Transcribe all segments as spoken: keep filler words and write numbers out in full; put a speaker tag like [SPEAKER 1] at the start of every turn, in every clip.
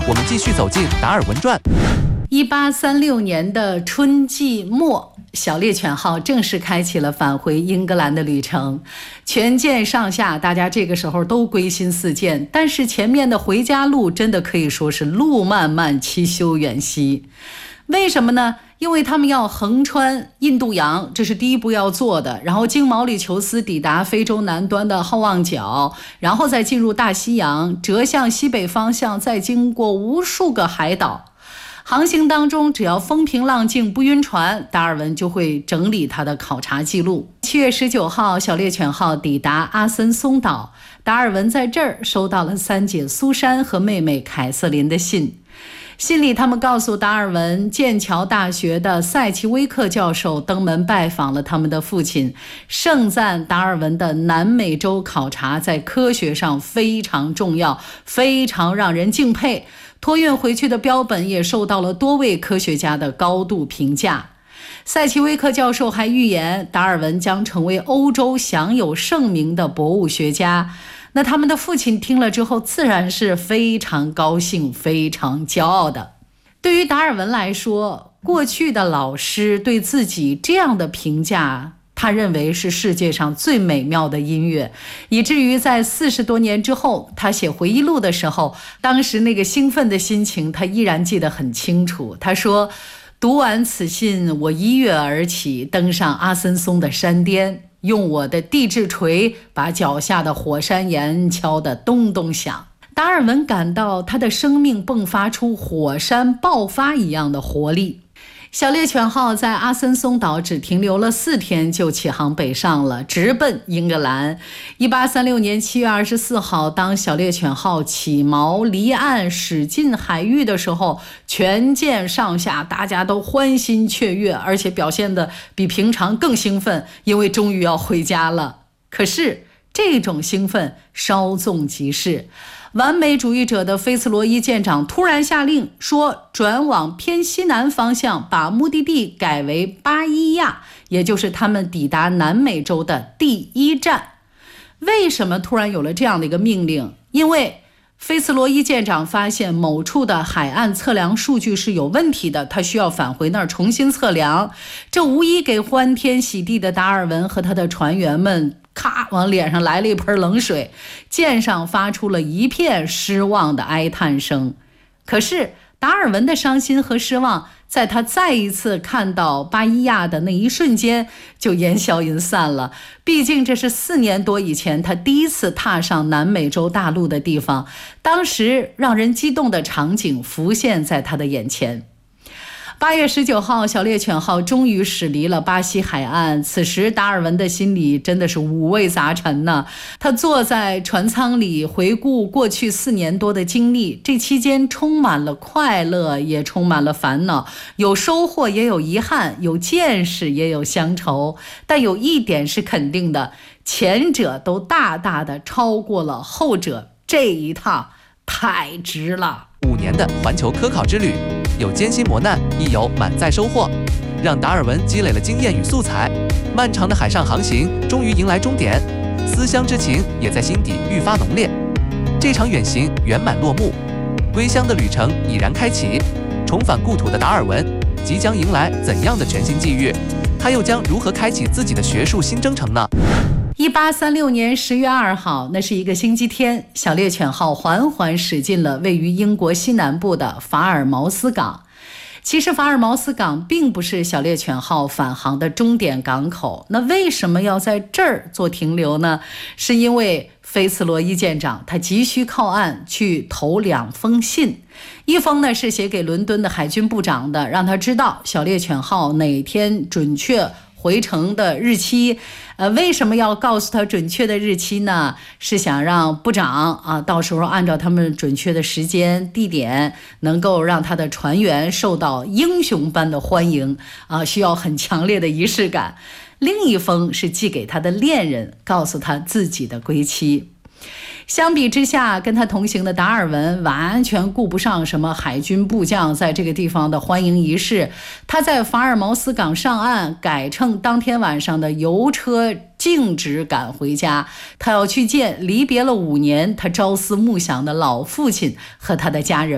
[SPEAKER 1] 我们继续走进达尔文传。
[SPEAKER 2] 一八三六年的春季末，小猎犬号正式开启了返回英格兰的旅程。全舰上下，大家这个时候都归心似箭，但是前面的回家路真的可以说是路漫漫其修远兮。为什么呢？因为他们要横穿印度洋，这是第一步要做的，然后经毛里求斯抵达非洲南端的好望角，然后再进入大西洋，折向西北方向，再经过无数个海岛。航行当中，只要风平浪静不晕船，达尔文就会整理他的考察记录。七月十九号，小猎犬号抵达阿森松岛，达尔文在这儿收到了三姐苏珊和妹妹凯瑟琳的信。信里他们告诉达尔文，剑桥大学的塞奇威克教授登门拜访了他们的父亲，盛赞达尔文的南美洲考察在科学上非常重要，非常让人敬佩。托运回去的标本也受到了多位科学家的高度评价。塞奇威克教授还预言，达尔文将成为欧洲享有盛名的博物学家。那他们的父亲听了之后，自然是非常高兴，非常骄傲的。对于达尔文来说，过去的老师对自己这样的评价，他认为是世界上最美妙的音乐，以至于在四十多年之后，他写回忆录的时候，当时那个兴奋的心情，他依然记得很清楚。他说，读完此信，我一跃而起，登上阿森松的山巅，用我的地质锤把脚下的火山岩敲得咚咚响。达尔文感到他的生命迸发出火山爆发一样的活力。小猎犬号在阿森松岛只停留了四天，就起航北上了，直奔英格兰。一八三六年七月二十四号，当小猎犬号起锚离岸驶进海域的时候，全舰上下大家都欢欣雀跃，而且表现得比平常更兴奋，因为终于要回家了。可是这种兴奋稍纵即逝，完美主义者的菲茨罗伊舰长突然下令说，转往偏西南方向，把目的地改为巴伊亚，也就是他们抵达南美洲的第一站。为什么突然有了这样的一个命令？因为菲茨罗伊舰长发现某处的海岸测量数据是有问题的，他需要返回那儿重新测量。这无疑给欢天喜地的达尔文和他的船员们咔往脸上来了一盆冷水，舰上发出了一片失望的哀叹声。可是达尔文的伤心和失望，在他再一次看到巴伊亚的那一瞬间就烟消云散了。毕竟这是四年多以前他第一次踏上南美洲大陆的地方，当时让人激动的场景浮现在他的眼前。八月十九号，小猎犬号终于驶离了巴西海岸。此时达尔文的心里真的是五味杂陈呢。他坐在船舱里回顾过去四年多的经历，这期间充满了快乐，也充满了烦恼，有收获也有遗憾，有见识也有乡愁。但有一点是肯定的，前者都大大的超过了后者，这一趟太值了。
[SPEAKER 1] 五年的环球科考之旅，有艰辛磨难，亦有满载收获，让达尔文积累了经验与素材。漫长的海上航行终于迎来终点，思乡之情也在心底愈发浓烈。这场远行圆满落幕，归乡的旅程已然开启。重返故土的达尔文即将迎来怎样的全新际遇？他又将如何开启自己的学术新征程呢？
[SPEAKER 2] 一八三六年十月二号，那是一个星期天，小猎犬号缓缓驶进了位于英国西南部的法尔茅斯港。其实法尔茅斯港并不是小猎犬号返航的终点港口，那为什么要在这儿做停留呢？是因为菲茨罗伊舰长他急需靠岸去投两封信，一封呢是写给伦敦的海军部长的，让他知道小猎犬号哪天准确回程的日期。呃，为什么要告诉他准确的日期呢？是想让部长啊，到时候按照他们准确的时间、地点，能够让他的船员受到英雄般的欢迎啊，需要很强烈的仪式感。另一封是寄给他的恋人，告诉他自己的归期。相比之下，跟他同行的达尔文完全顾不上什么海军部将在这个地方的欢迎仪式。他在法尔茅斯港上岸，改乘当天晚上的游车径直赶回家。他要去见离别了五年他朝思暮想的老父亲和他的家人们。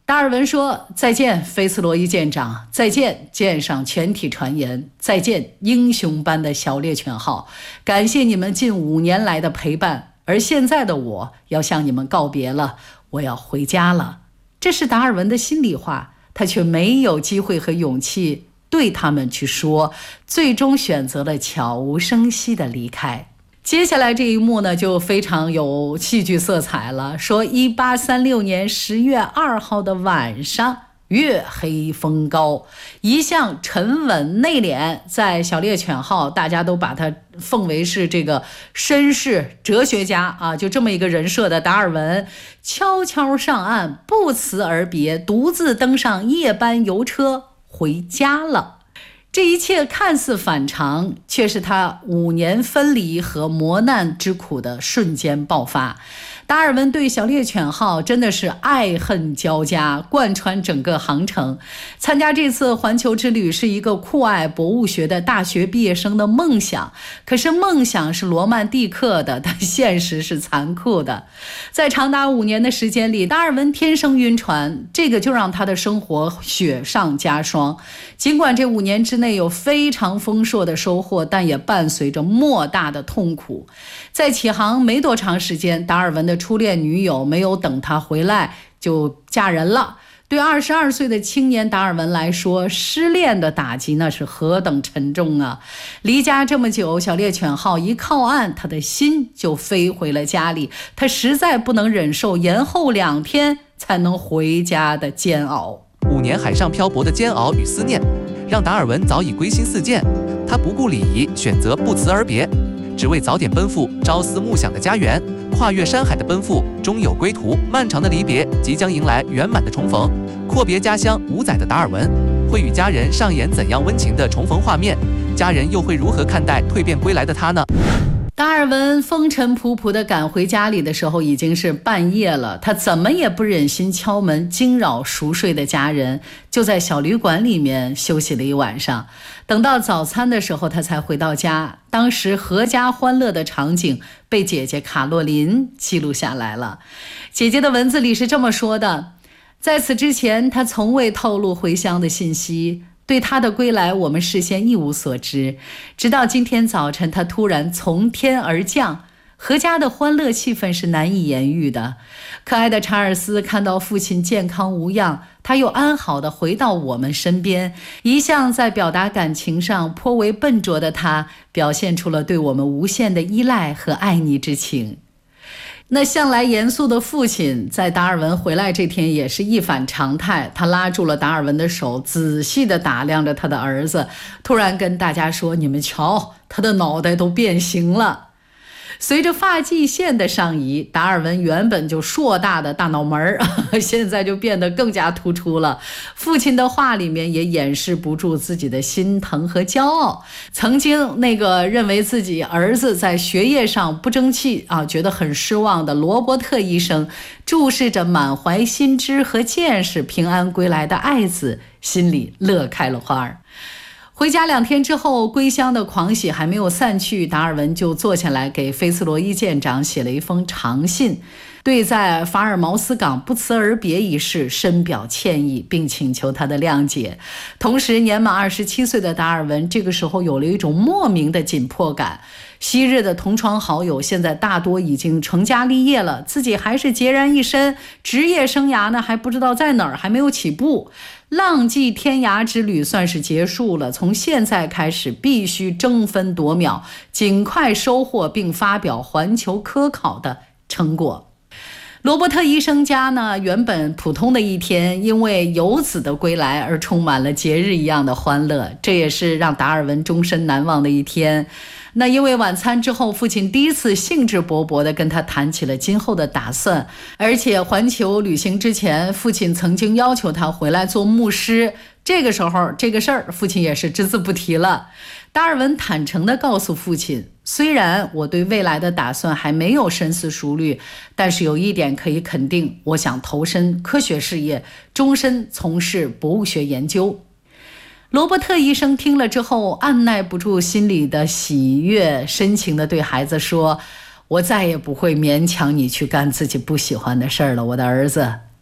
[SPEAKER 2] 达尔文说：“再见，菲茨罗伊舰长，再见，舰上全体船员，再见，英雄般的小猎犬号，感谢你们近五年来的陪伴。而现在的我要向你们告别了，我要回家了。”这是达尔文的心里话，他却没有机会和勇气对他们去说，最终选择了悄无声息的离开。接下来这一幕呢，就非常有戏剧色彩了。说一八三六年十月二号的晚上，月黑风高，一向沉稳内敛，在小猎犬号大家都把他奉为是这个绅士哲学家啊，就这么一个人设的达尔文，悄悄上岸，不辞而别，独自登上夜班游车回家了。这一切看似反常，却是他五年分离和磨难之苦的瞬间爆发。达尔文对小猎犬号真的是爱恨交加，贯穿整个航程。参加这次环球之旅是一个酷爱博物学的大学毕业生的梦想，可是梦想是罗曼蒂克的，但现实是残酷的。在长达五年的时间里，达尔文天生晕船，这个就让他的生活雪上加霜。尽管这五年之内有非常丰硕的收获，但也伴随着莫大的痛苦。在起航没多长时间，达尔文的初恋女友没有等他回来就嫁人了。对二十二岁的青年达尔文来说，失恋的打击那是何等沉重啊！离家这么久，小猎犬号一靠岸，他的心就飞回了家里。他实在不能忍受延后两天才能回家的煎熬。
[SPEAKER 1] 五年海上漂泊的煎熬与思念，让达尔文早已归心似箭。他不顾礼仪，选择不辞而别，只为早点奔赴朝思暮想的家园。跨越山海的奔赴，终有归途。漫长的离别即将迎来圆满的重逢。阔别家乡五载的达尔文，会与家人上演怎样温情的重逢画面？家人又会如何看待蜕变归来的他呢？
[SPEAKER 2] 达尔文风尘仆仆地赶回家里的时候，已经是半夜了。他怎么也不忍心敲门惊扰熟睡的家人，就在小旅馆里面休息了一晚上。等到早餐的时候，他才回到家。当时阖家欢乐的场景被姐姐卡洛琳记录下来了。姐姐的文字里是这么说的：在此之前，他从未透露回乡的信息。对他的归来，我们事先一无所知，直到今天早晨，他突然从天而降，阖家的欢乐气氛是难以言喻的。可爱的查尔斯看到父亲健康无恙，他又安好地回到我们身边。一向在表达感情上颇为笨拙的他，表现出了对我们无限的依赖和爱昵之情。那向来严肃的父亲在达尔文回来这天也是一反常态，他拉住了达尔文的手，仔细地打量着他的儿子，突然跟大家说：“你们瞧，他的脑袋都变形了。”随着发际线的上移，达尔文原本就硕大的大脑门儿现在就变得更加突出了。父亲的话里面也掩饰不住自己的心疼和骄傲。曾经那个认为自己儿子在学业上不争气啊，觉得很失望的罗伯特医生，注视着满怀心知和见识平安归来的爱子，心里乐开了花儿。回家两天之后，归乡的狂喜还没有散去，达尔文就坐下来给菲茨罗伊舰长写了一封长信，对在法尔茅斯港不辞而别一事深表歉意，并请求他的谅解。同时，年满二十七岁的达尔文这个时候有了一种莫名的紧迫感。昔日的同窗好友现在大多已经成家立业了，自己还是孑然一身，职业生涯呢还不知道在哪儿，还没有起步。浪迹天涯之旅算是结束了，从现在开始必须争分夺秒，尽快收获并发表环球科考的成果。罗伯特医生家呢，原本普通的一天，因为游子的归来而充满了节日一样的欢乐，这也是让达尔文终身难忘的一天。那因为晚餐之后，父亲第一次兴致勃勃地跟他谈起了今后的打算，而且环球旅行之前，父亲曾经要求他回来做牧师，这个时候这个事儿父亲也是只字不提了。达尔文坦诚地告诉父亲，虽然我对未来的打算还没有深思熟虑，但是有一点可以肯定，我想投身科学事业，终身从事博物学研究。罗伯特医生听了之后，按耐不住心里的喜悦，深情地对孩子说：“我再也不会勉强你去干自己不喜欢的事儿了，我的儿子。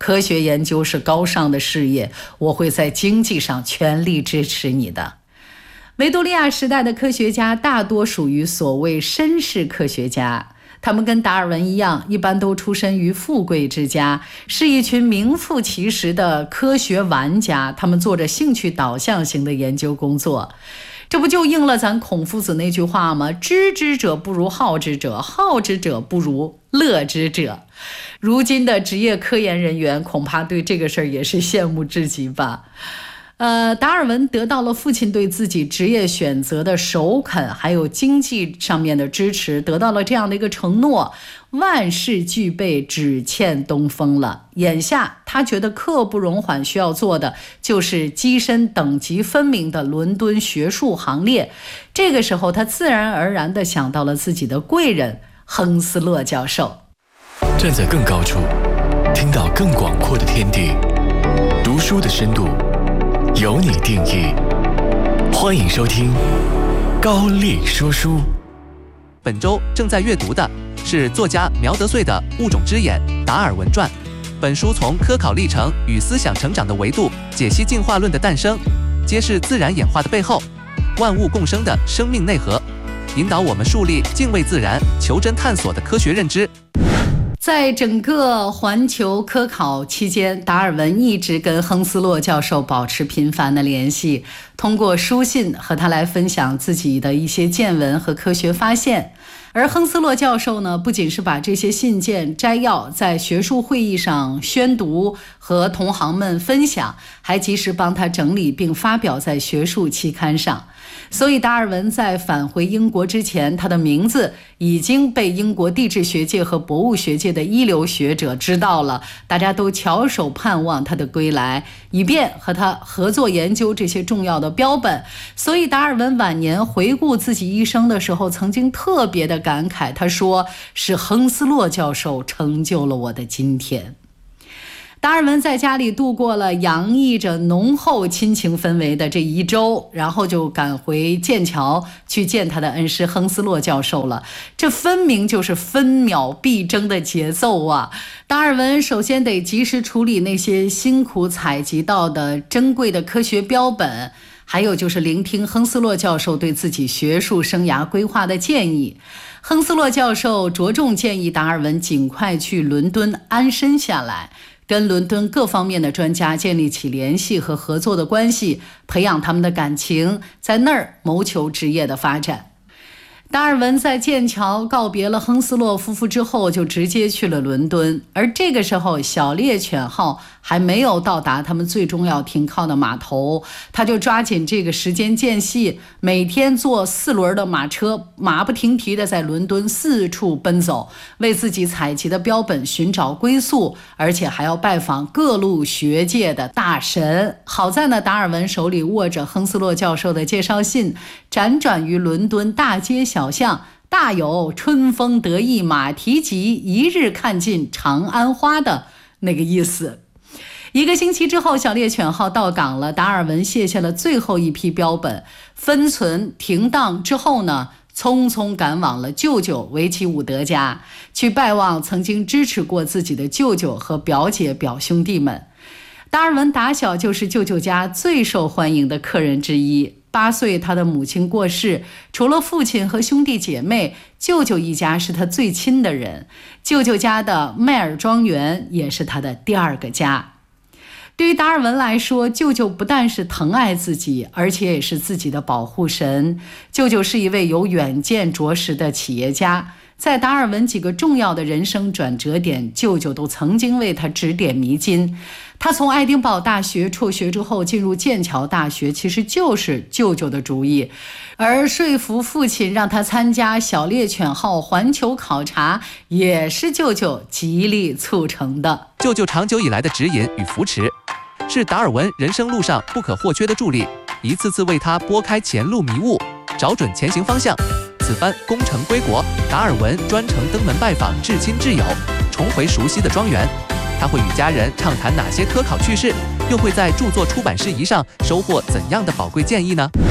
[SPEAKER 2] 科学研究是高尚的事业，我会在经济上全力支持你的。维多利亚时代的科学家大多属于所谓绅士科学家，他们跟达尔文一样，一般都出身于富贵之家，是一群名副其实的科学玩家，他们做着兴趣导向型的研究工作。这不就应了咱孔夫子那句话吗？知之者不如好之者，好之者不如乐之者。如今的职业科研人员恐怕对这个事儿也是羡慕至极吧。呃，达尔文得到了父亲对自己职业选择的首肯，还有经济上面的支持，得到了这样的一个承诺，万事俱备，只欠东风了。眼下他觉得刻不容缓，需要做的就是跻身等级分明的伦敦学术行列。这个时候他自然而然地想到了自己的贵人亨斯勒教授。
[SPEAKER 3] 站在更高处，听到更广阔的天地，读书的深度由你定义。欢迎收听高力说书。
[SPEAKER 1] 本周正在阅读的是作家苗德穗的《物种之眼：达尔文传》。本书从科考历程与思想成长的维度解析进化论的诞生，揭示自然演化的背后，万物共生的生命内核，引导我们树立敬畏自然、求真探索的科学认知。
[SPEAKER 2] 在整个环球科考期间，达尔文一直跟亨斯洛教授保持频繁的联系，通过书信和他来分享自己的一些见闻和科学发现。而亨斯洛教授呢，不仅是把这些信件摘要在学术会议上宣读和同行们分享，还及时帮他整理并发表在学术期刊上。所以达尔文在返回英国之前，他的名字已经被英国地质学界和博物学界的一流学者知道了，大家都翘首盼望他的归来，以便和他合作研究这些重要的标本。所以达尔文晚年回顾自己一生的时候，曾经特别的感慨，他说是亨斯洛教授成就了我的今天。达尔文在家里度过了洋溢着浓厚亲情氛围的这一周，然后就赶回剑桥去见他的恩师亨斯洛教授了。这分明就是分秒必争的节奏啊！达尔文首先得及时处理那些辛苦采集到的珍贵的科学标本，还有就是聆听亨斯洛教授对自己学术生涯规划的建议。亨斯洛教授着重建议达尔文尽快去伦敦安身下来，跟伦敦各方面的专家建立起联系和合作的关系，培养他们的感情，在那儿谋求职业的发展。达尔文在剑桥告别了亨斯洛夫妇之后，就直接去了伦敦。而这个时候，小猎犬号还没有到达他们最终要停靠的码头，他就抓紧这个时间间隙，每天坐四轮的马车，马不停蹄地在伦敦四处奔走，为自己采集的标本寻找归宿，而且还要拜访各路学界的大神。好在呢，达尔文手里握着亨斯洛教授的介绍信，辗转于伦敦大街小巷，大有春风得意马蹄疾，一日看尽长安花的那个意思。一个星期之后，小猎犬号到港了，达尔文卸下了最后一批标本，分存停当之后呢，匆匆赶往了舅舅维奇伍德家，去拜望曾经支持过自己的舅舅和表姐表兄弟们。达尔文打小就是舅舅家最受欢迎的客人之一。八岁，他的母亲过世，除了父亲和兄弟姐妹，舅舅一家是他最亲的人。舅舅家的麦尔庄园也是他的第二个家。对于达尔文来说，舅舅不但是疼爱自己，而且也是自己的保护神。舅舅是一位有远见卓识的企业家，在达尔文几个重要的人生转折点，舅舅都曾经为他指点迷津。他从爱丁堡大学辍学之后进入剑桥大学，其实就是舅舅的主意，而说服父亲让他参加小猎犬号环球考察，也是舅舅极力促成的。
[SPEAKER 1] 舅舅长久以来的指引与扶持，是达尔文人生路上不可或缺的助力，一次次为他拨开前路迷雾，找准前行方向。此番功成归国，达尔文专程登门拜访至亲挚友，重回熟悉的庄园。他会与家人畅谈哪些科考趣事，又会在著作出版事宜上收获怎样的宝贵建议呢？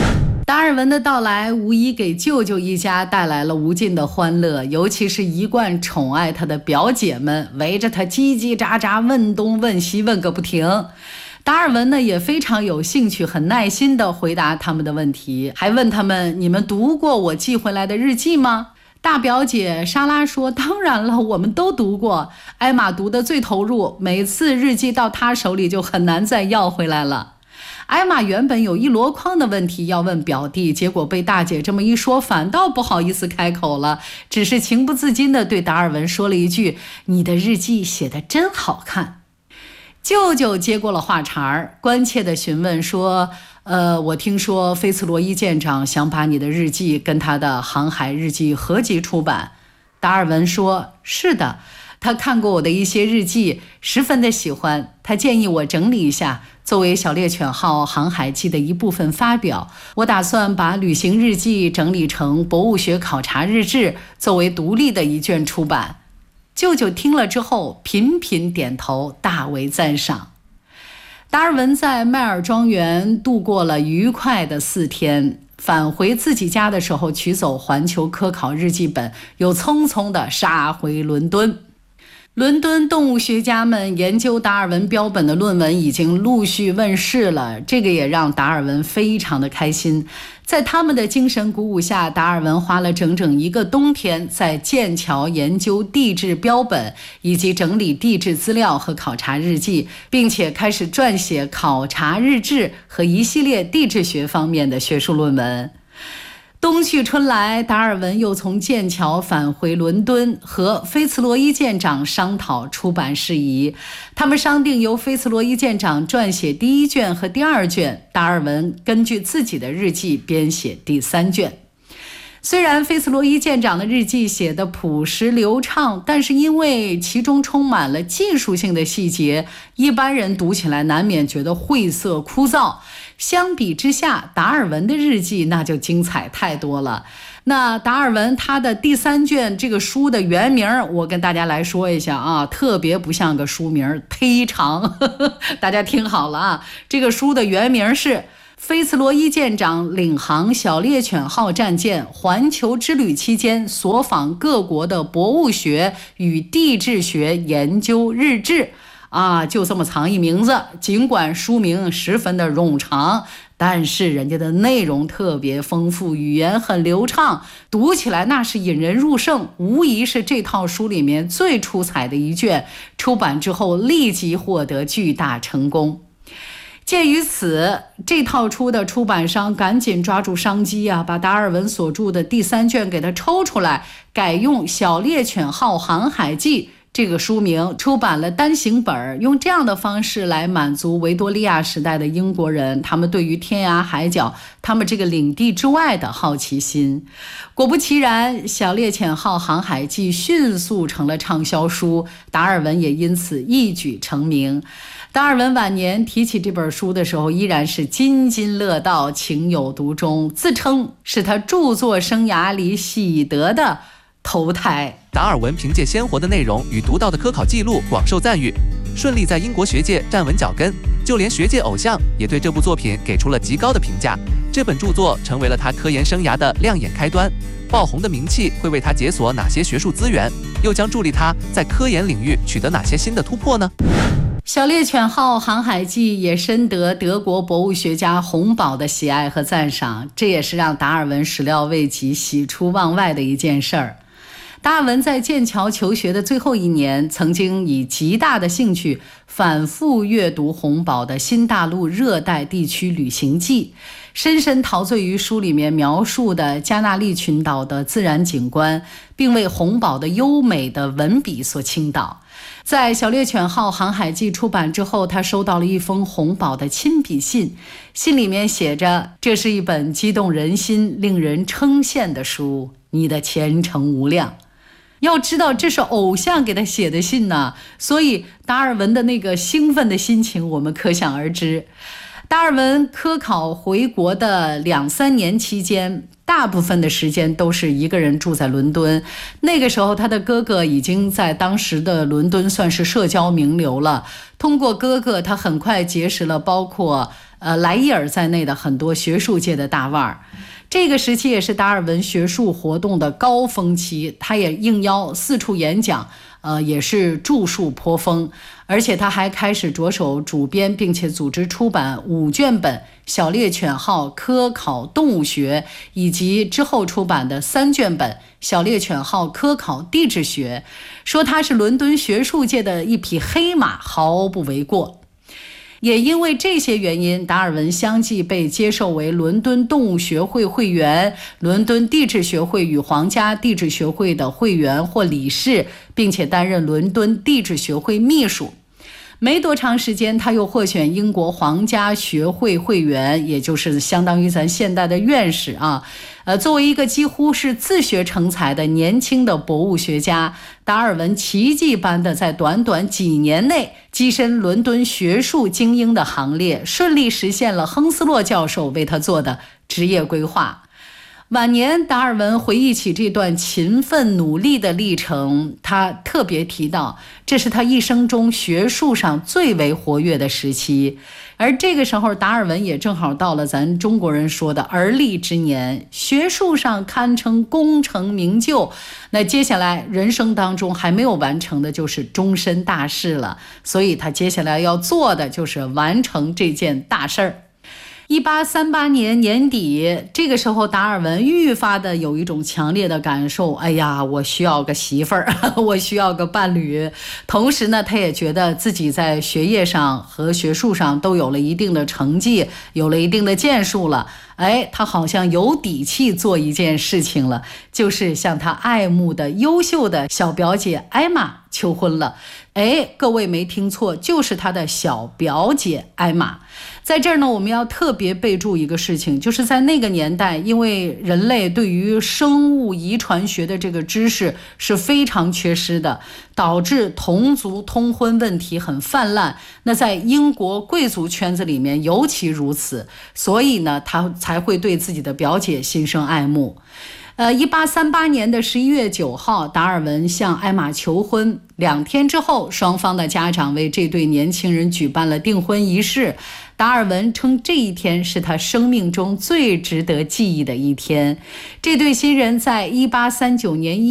[SPEAKER 2] 达尔文的到来无疑给舅舅一家带来了无尽的欢乐，尤其是一贯宠爱他的表姐们围着他叽叽喳喳问东问西问个不停。达尔文呢也非常有兴趣很耐心地回答他们的问题，还问他们，你们读过我寄回来的日记吗？大表姐莎拉说，当然了，我们都读过。艾玛读得最投入，每次日记到她手里就很难再要回来了。艾玛原本有一箩筐的问题要问表弟，结果被大姐这么一说，反倒不好意思开口了，只是情不自禁地对达尔文说了一句，你的日记写得真好看。舅舅接过了话茬儿，关切地询问说，呃，我听说菲茨罗伊舰长想把你的日记跟他的航海日记合集出版。达尔文说，是的，他看过我的一些日记，十分的喜欢，他建议我整理一下，作为小猎犬号航海记的一部分发表。我打算把旅行日记整理成博物学考察日志，作为独立的一卷出版。舅舅听了之后频频点头，大为赞赏。达尔文在迈尔庄园度过了愉快的四天，返回自己家的时候取走环球科考日记本，又匆匆地杀回伦敦。伦敦动物学家们研究达尔文标本的论文已经陆续问世了，这个也让达尔文非常的开心。在他们的精神鼓舞下，达尔文花了整整一个冬天在剑桥研究地质标本，以及整理地质资料和考察日记，并且开始撰写考察日志和一系列地质学方面的学术论文。冬去春来，达尔文又从剑桥返回伦敦，和菲茨罗伊舰长商讨出版事宜。他们商定由菲茨罗伊舰长撰写第一卷和第二卷，达尔文根据自己的日记编写第三卷。虽然菲茨罗伊舰长的日记写得朴实流畅，但是因为其中充满了技术性的细节，一般人读起来难免觉得晦涩枯燥。相比之下，达尔文的日记那就精彩太多了。那达尔文他的第三卷这个书的原名，我跟大家来说一下啊，特别不像个书名，忒长，呵呵，大家听好了啊，这个书的原名是菲茨罗伊舰长领航小猎犬号战舰环球之旅期间所访各国的博物学与地质学研究日志啊，就这么长一名字。尽管书名十分的冗长，但是人家的内容特别丰富，语言很流畅，读起来那是引人入胜，无疑是这套书里面最出彩的一卷。出版之后立即获得巨大成功。鉴于此，这套书的出版商赶紧抓住商机啊，把达尔文所著的第三卷给他抽出来，改用《小猎犬号航海记》这个书名出版了单行本，用这样的方式来满足维多利亚时代的英国人他们对于天涯海角他们这个领地之外的好奇心。果不其然，小猎犬号航海记迅速成了畅销书，达尔文也因此一举成名。达尔文晚年提起这本书的时候，依然是津津乐道，情有独钟，自称是他著作生涯里喜得的投胎。
[SPEAKER 1] 达尔文凭借鲜活的内容与独到的科考记录广受赞誉，顺利在英国学界站稳脚跟，就连学界偶像也对这部作品给出了极高的评价。这本著作成为了他科研生涯的亮眼开端。爆红的名气会为他解锁哪些学术资源，又将助力他在科研领域取得哪些新的突破呢？
[SPEAKER 2] 小猎犬号航海记也深得德国博物学家洪堡的喜爱和赞赏，这也是让达尔文始料未及、喜出望外的一件事儿。达尔文在剑桥求学的最后一年，曾经以极大的兴趣反复阅读洪堡的《新大陆热带地区旅行记》，深深陶醉于书里面描述的加纳利群岛的自然景观，并为洪堡的优美的文笔所倾倒。在小猎犬号航海记出版之后，他收到了一封洪堡的亲笔信，信里面写着，这是一本激动人心、令人称羡的书，你的前程无量。要知道这是偶像给他写的信呢，所以达尔文的那个兴奋的心情我们可想而知。达尔文科考回国的两三年期间，大部分的时间都是一个人住在伦敦。那个时候他的哥哥已经在当时的伦敦算是社交名流了，通过哥哥他很快结识了包括呃莱伊尔在内的很多学术界的大腕儿。这个时期也是达尔文学术活动的高峰期，他也应邀四处演讲，呃，也是著述颇丰，而且他还开始着手主编并且组织出版五卷本《小猎犬号科考动物学》，以及之后出版的三卷本《小猎犬号科考地质学》，说他是伦敦学术界的一匹黑马，毫不为过。也因为这些原因，达尔文相继被接受为伦敦动物学会会员、伦敦地质学会与皇家地质学会的会员或理事，并且担任伦敦地质学会秘书。没多长时间，他又获选英国皇家学会会员，也就是相当于咱现代的院士啊。呃，作为一个几乎是自学成才的年轻的博物学家，达尔文奇迹般的在短短几年内跻身伦敦学术精英的行列，顺利实现了亨斯洛教授为他做的职业规划。晚年，达尔文回忆起这段勤奋努力的历程，他特别提到，这是他一生中学术上最为活跃的时期。而这个时候，达尔文也正好到了咱中国人说的而立之年，学术上堪称功成名就。那接下来人生当中还没有完成的就是终身大事了，所以他接下来要做的就是完成这件大事儿。一八三八年年底，这个时候达尔文愈发的有一种强烈的感受，哎呀，我需要个媳妇儿，我需要个伴侣。同时呢，他也觉得自己在学业上和学术上都有了一定的成绩，有了一定的建树了。哎，他好像有底气做一件事情了，就是向他爱慕的优秀的小表姐艾玛求婚了。哎，各位没听错，就是他的小表姐艾玛。在这儿呢，我们要特别备注一个事情，就是在那个年代，因为人类对于生物遗传学的这个知识是非常缺失的，导致同族通婚问题很泛滥。那在英国贵族圈子里面尤其如此，所以呢，他才会对自己的表姐心生爱慕。呃，一八三八年的十一月九号，达尔文向艾玛求婚。两天之后，双方的家长为这对年轻人举办了订婚仪式。达尔文称这一天是他生命中最值得记忆的一天。这对新人在一八三九年